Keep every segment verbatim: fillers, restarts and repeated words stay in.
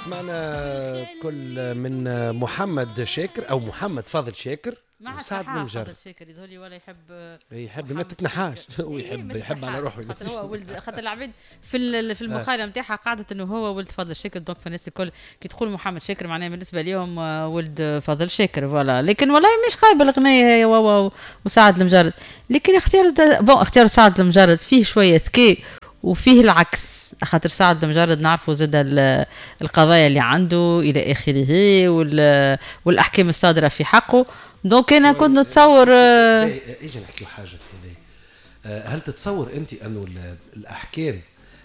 سمعنا كل من محمد شاكر او محمد فاضل شاكر وسعد المجرد. شاكر يظهر ولا يحب يحب ما تتنحاش ويحب يحب على روحه خاطر هو ولد خاطر العباد في في المقاله نتاعها قاعده انه هو ولد فاضل شاكر. دونك فالناس الكل كي تقول محمد شاكر معناها بالنسبه لهم ولد فاضل شاكر فوالا. لكن والله مش خايبه الاغنيه هي واوا وسعد المجرد. لكن اختيار بون اختيار سعد المجرد فيه شويه ذكاء وفيه العكس. خاطر سعد المجرد نعرفوا زاد القضايا اللي عنده الى اخره والاحكام الصادره في حقه. دونك انا كنت نتصور ايجي نحكيو حاجه في هذه. هل تتصور انت انه الاحكام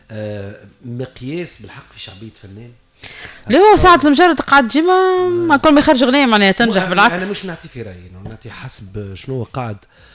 مقياس بالحق في شعبيه فنان؟ لا هو سعد المجرد قاعد ديما ما كل ما يخرج اغنيه معناها تنجح بالعكس. انا مش نعطي في رايي انه نعطي حسب شنو قاعد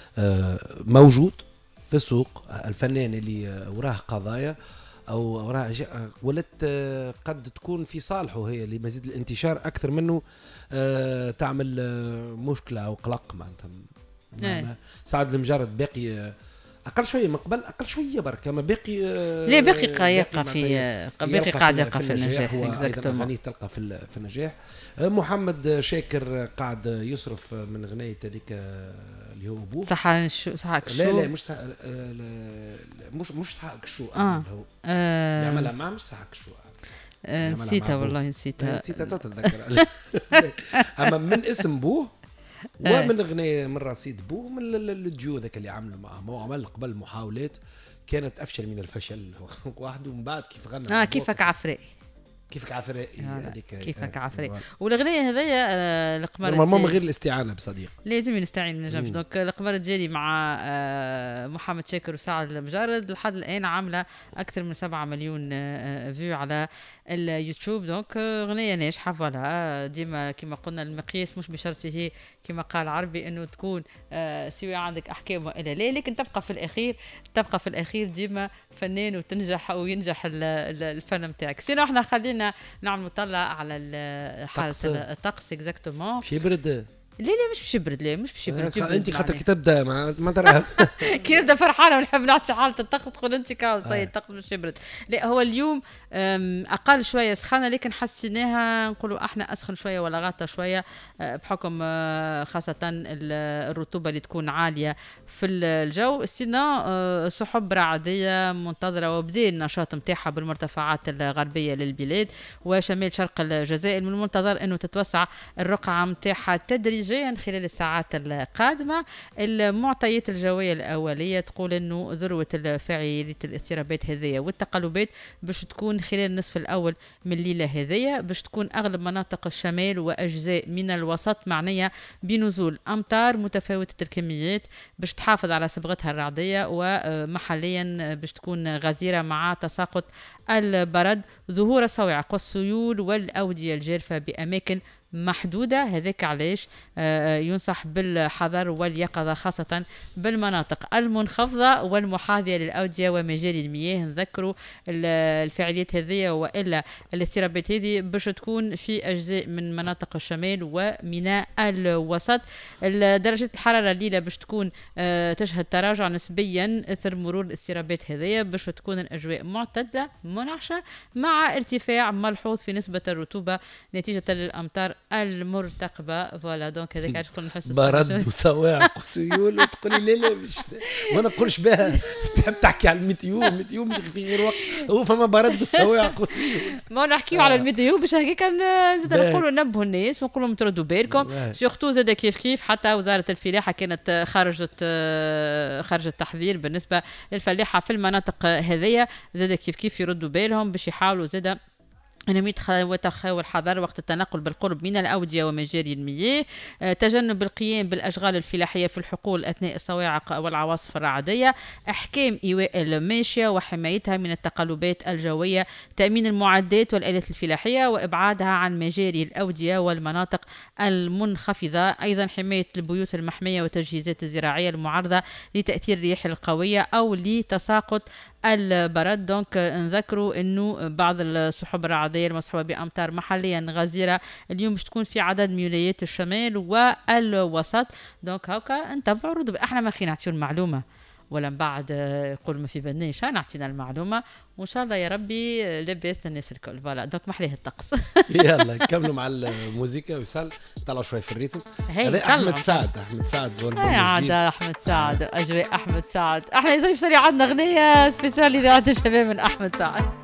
موجود في السوق. الفنان اللي وراه قضايا او وراه ولت قد تكون في صالحه هي لمزيد الانتشار اكثر منه أه تعمل مشكله او قلق معناتها. سعد المجرد باقي اقل شويه من قبل اقل شويه برك ما باقي أه ليه باقي يبقى في باقي قاعد يبقى في النجاح. اكزاكتومون تلقى في في النجاح. محمد شاكر قاعد يصرف من غنايه هذيك اللي هو ابوه صح شو صح لا لا مش صح مش مش صح شو اه اللي عملها ما مش صح شو نسيتها والله نسيتها نسيتها تتذكر. اما من اسم بوه ومن غنايه من رصيد بوه من الديو ذاك اللي عملوا معه. ما عمل قبل محاولات كانت افشل من الفشل واحد ومن بعد كيف غنى اه كيفك عفرائي كيفك عفرائي هذيك كيفك عفرائي. والاغنيه هذيا آه القمر نورمالمون من غير الاستعانه بصديق لازم نستعين من جنب. دونك القمر الجاري مع آه محمد شاكر وسعد المجرد لحد الان عامله اكثر من سبعة مليون آه فيو على اليوتيوب. دونك اغنيه ناجحه فوالا. ديما كما قلنا المقياس مش بشرط هي كما قال عربي انه تكون آه سواء عندك احكام والا لا. لكن تبقى في الاخير تبقى في الاخير ديما فنان وتنجح وينجح الفن نتاعك. سينا احنا خلينا نعمل مطلع على حاله الطقس اكزاكتومون. شي برد لا لا مش باش يبرد. لا مش باش يبرد. انت خاطر كي تبدا ما, ما تراها كي نبدا فرحانه ونحب نعطي حاله الطقس تقول انت كاو صاي الطقس باش يبرد. لا هو اليوم اقل شويه سخانه لكن حسيناها نقولوا احنا اسخن شويه ولا غاطه شويه بحكم خاصه الرطوبه اللي تكون عاليه في الجو. سينا سحب رعديه منتظره وبدا النشاط نتاعها بالمرتفعات الغربيه للبلاد وشمال شرق الجزائر. من المنتظر انه تتوسع الرقعه نتاعها تدريجيا خلال الساعات القادمه. المعطيات الجويه الاوليه تقول انه ذروه فاعليه الاضطرابات هذه والتقلبات باش تكون خلال النصف الاول من الليله هذه. باش تكون اغلب مناطق الشمال واجزاء من الوسط معنيه بنزول امطار متفاوته الكميات باش تحافظ على صبغتها الرعديه ومحليا باش تكون غزيره مع تساقط البرد ظهور الصواعق والسيول والاوديه الجارفه باماكن محدودة. هذاك علاش ينصح بالحذر واليقظة خاصة بالمناطق المنخفضة والمحاذية للأودية ومجاري المياه. نذكروا الفعاليات هذه وإلا الاضطرابات هذه باش تكون في أجزاء من مناطق الشمال ومن الوسط. درجة الحرارة الليلة باش تكون تشهد تراجع نسبيا إثر مرور الاضطرابات هذه باش تكون الأجواء معتدلة منعشة مع ارتفاع ملحوظ في نسبة الرطوبة نتيجة للأمطار المرتقبه. فوالا دونك هذاك علاش نقول نحس برد وصواعق وسيول وتقولي لا لا مش ما نقولش بها. تحب تحكي على الميتيو الميتيو مش في غير وقت هو فما برد وصواعق وسيول. ما نحكيو آه. على الميتيو باش هكاك نزيد نقولوا نبهوا الناس ونقولوا لهم تردوا بالكم سورتو زاد كيف كيف. حتى وزاره الفلاحه كانت خرجت خرجت تحذير بالنسبه للفلاحه في المناطق هذيا زاد كيف كيف يردوا بالهم باش يحاولوا زاد أنهم يتخاووا الحذر وقت التنقل بالقرب من الأودية ومجاري المياه. تجنب القيام بالأشغال الفلاحية في الحقول أثناء الصواعق والعواصف الرعدية. أحكام إيواء الماشية وحمايتها من التقلبات الجوية. تأمين المعدات والآلات الفلاحية وإبعادها عن مجاري الأودية والمناطق المنخفضة. أيضا حماية البيوت المحمية والتجهيزات الزراعية المعرضة لتأثير الرياح القوية أو لتساقط البرد. دونك نذكروا انه بعض السحب الرعديه المصحوبه بامطار محليا غزيره اليوم باش تكون في عدد من ولايات الشمال والوسط. دونك هكا نتبعوا الردود. احنا ما خي نعطيو المعلومه ولا من بعد آه، يقول ما في بالنيش، انا اعطينا المعلومه وان شاء الله يا ربي آه، لباس الناس الكل. فوالا دونك محليه الطقس. يلا نكملوا مع الموسيقى وصل طلعوا شوي في الريتم. هي هذا طلعوا، احمد سعد، احمد سعد اي عاد احمد سعد، اجواء احمد سعد. احنا يا زلمه عندنا اغنيه سبيسيال اذاعه الشباب من احمد سعد.